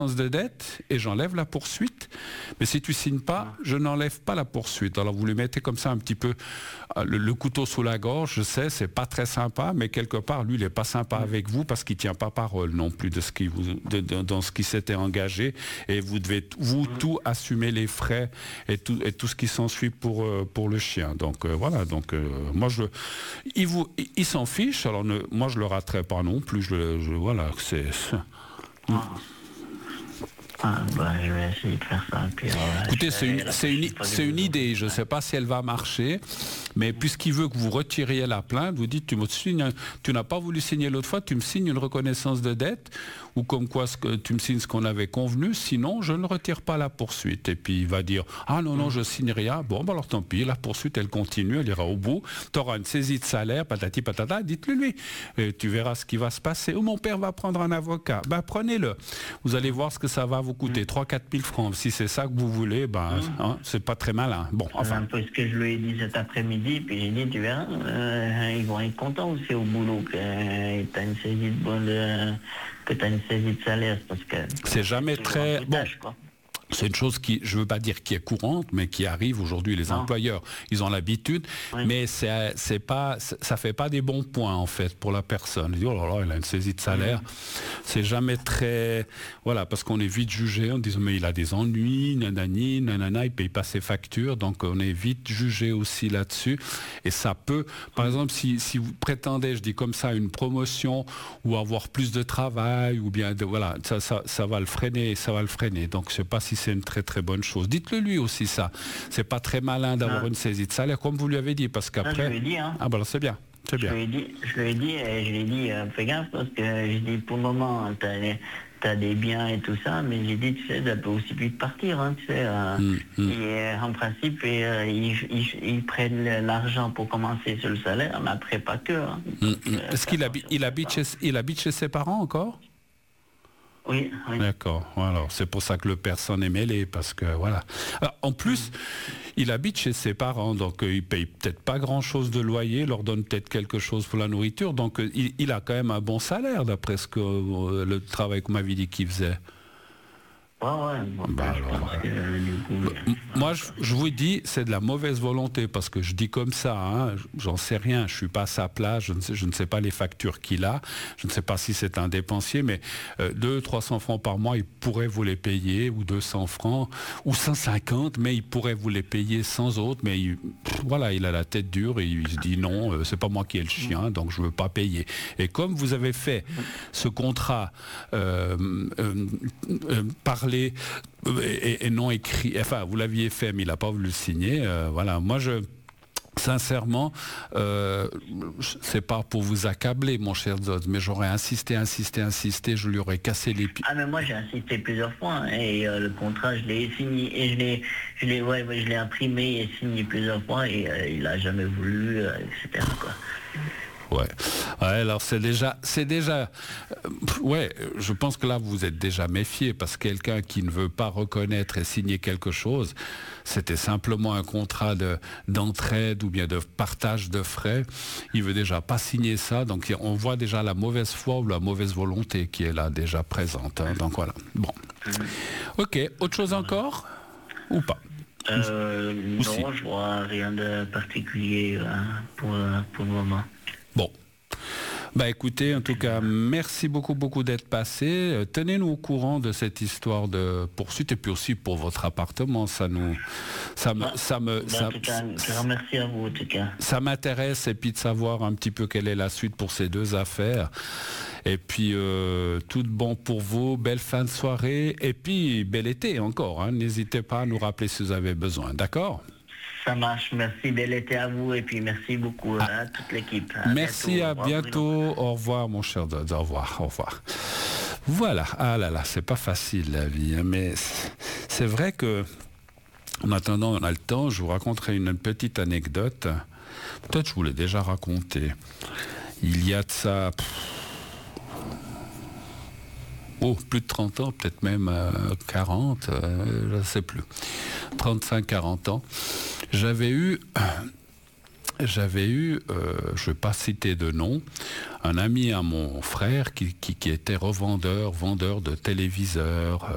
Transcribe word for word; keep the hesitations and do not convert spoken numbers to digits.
de dette et j'enlève la poursuite. Mais si tu signes pas, je n'enlève pas la poursuite. Alors vous lui mettez comme ça un petit peu euh, le, le couteau sous la gorge. Je sais, c'est pas très sympa, mais quelque part, lui, il est pas sympa avec vous parce qu'il tient pas parole non plus de ce qui vous, de, de, dans ce qui s'était engagé. Et vous devez vous tout assumer les frais et tout et tout ce qui s'ensuit pour euh, pour le chien. Donc euh, voilà. Donc euh, moi je, il vous, il, il s'en fiche. Alors ne, moi je le raterai pas non plus. Je, je voilà, c'est. Ah. Ah, bah, je vais essayer de faire ça. Puis, euh, Écoutez, c'est une, c'est une, c'est une idée, je ne ouais. sais pas si elle va marcher, mais puisqu'il veut que vous retiriez la plainte, vous dites, tu, me signes, tu n'as pas voulu signer l'autre fois, tu me signes une reconnaissance de dette, ou comme quoi ce que, tu me signes ce qu'on avait convenu, sinon je ne retire pas la poursuite. Et puis il va dire, ah non, non, je signe rien, bon, bah alors tant pis, la poursuite elle continue, elle ira au bout, tu auras une saisie de salaire, patati patata, dites-le lui, et tu verras ce qui va se passer. Ou mon père va prendre un avocat, ben prenez-le, vous allez voir ce que ça va vous coûter, trois à quatre mille francs. Si c'est ça que vous voulez, ben, mmh. hein, c'est pas très malin. Bon, enfin. C'est un peu ce que je lui ai dit cet après-midi, puis j'ai dit, tu verras, euh, ils vont être contents aussi au boulot que euh, tu as une saisie de bonne, euh, que tu as une saisie de salaire, parce que c'est jamais très bon. Tâche, quoi. C'est une chose qui, je veux pas dire qui est courante, mais qui arrive aujourd'hui. Les non. employeurs, ils ont l'habitude, oui. mais c'est, c'est pas, ça fait pas des bons points en fait pour la personne. Ils disent, oh là là, il a une saisie de salaire. Oui. C'est jamais très, voilà, parce qu'on est vite jugé en disant mais il a des ennuis, nanani, nanana, il paye pas ses factures, donc on est vite jugé aussi là-dessus. Et ça peut, par oui. exemple, si, si vous prétendez, je dis comme ça, une promotion ou avoir plus de travail ou bien, de, voilà, ça, ça, ça va le freiner, ça va le freiner. Donc je sais pas si c'est une très très bonne chose. Dites-le lui aussi ça. C'est pas très malin d'avoir ah. une saisie de salaire, comme vous lui avez dit, parce qu'après. Ah, je lui ai dit, hein. Ah ben c'est bien, c'est bien. Je lui ai dit, je lui ai dit, et je lui ai dit, euh, fais gaffe parce que je dis pour le moment, t'as, t'as des biens et tout ça, mais j'ai dit, tu sais, ça peut aussi vite partir, hein, tu sais. Euh, mm, mm. Et euh, en principe, et, euh, ils, ils, ils prennent l'argent pour commencer sur le salaire, mais après pas que. Hein. Mm, mm. Est-ce qu'il habite, il habite chez, il habite chez ses parents encore? Oui, oui. D'accord. Alors, c'est pour ça que le père s'en est mêlé, parce que voilà. Alors, en plus, mmh. il habite chez ses parents, donc euh, il paye peut-être pas grand-chose de loyer, leur donne peut-être quelque chose pour la nourriture, donc euh, il, il a quand même un bon salaire, d'après ce que euh, le travail qu'on m'avait dit qu'il faisait. Ouais, ouais. Bon, bah, je pense que, euh, du coup, moi, je, je vous dis, c'est de la mauvaise volonté, parce que je dis comme ça, hein, j'en sais rien, je suis pas à sa place, je ne sais, je ne sais pas les factures qu'il a, je ne sais pas si c'est un dépensier, mais euh, deux cents, trois cents francs par mois, il pourrait vous les payer, ou deux cents francs, ou cent cinquante, mais il pourrait vous les payer sans autre, mais il, pff, voilà, il a la tête dure, et il se dit non, euh, c'est pas moi qui ai le chien, donc je veux pas payer. Et comme vous avez fait ce contrat euh, euh, euh, par Et, et non écrit, enfin vous l'aviez fait mais il n'a pas voulu le signer, euh, voilà, moi je sincèrement euh, c'est pas pour vous accabler mon cher Zod, mais j'aurais insisté, insisté, insisté, je lui aurais cassé les pieds. Ah mais moi j'ai insisté plusieurs fois hein, et euh, le contrat je l'ai signé et je l'ai je l'ai ouais, ouais, je l'ai imprimé et signé plusieurs fois et euh, il a jamais voulu euh, et cetera quoi. Ouais. ouais, alors c'est déjà, c'est déjà, euh, ouais, je pense que là vous êtes déjà méfié parce que quelqu'un qui ne veut pas reconnaître et signer quelque chose, c'était simplement un contrat de, d'entraide ou bien de partage de frais, il veut déjà pas signer ça, donc on voit déjà la mauvaise foi ou la mauvaise volonté qui est là déjà présente, hein, donc voilà. Bon. Ok, autre chose encore ou pas? Euh, non, si. Je vois rien de particulier hein, pour, pour le moment. Bon. Bah écoutez, en tout cas, merci beaucoup, beaucoup d'être passé. Euh, tenez-nous au courant de cette histoire de poursuite et puis aussi pour votre appartement. Ça nous, ça me, ça me, ça, en tout cas, je remercie à vous en tout cas. Ça m'intéresse et puis de savoir un petit peu quelle est la suite pour ces deux affaires. Et puis euh, tout de bon pour vous, belle fin de soirée et puis bel été encore. Hein. N'hésitez pas à nous rappeler si vous avez besoin. D'accord? Ça marche, merci, bel été à vous et puis merci beaucoup ah. à toute l'équipe. À merci, bientôt. à bientôt. Au revoir mon cher Dodd, au revoir, au revoir. Voilà, ah là là, c'est pas facile la vie, hein, mais c'est vrai que en attendant, on a le temps, je vous raconterai une petite anecdote. Peut-être je vous l'ai déjà raconté. Il y a de ça... Pff, oh, plus de trente ans, peut-être même euh, quarante, euh, je ne sais plus. trente-cinq quarante ans. J'avais eu, j'avais eu, euh, je ne vais pas citer de nom, un ami à mon frère qui, qui, qui était revendeur, vendeur de téléviseurs,